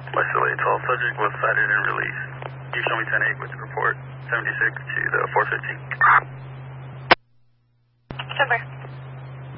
West LA 12, subject was cited and released. You show me 10-8 with the report, 76 to the 415.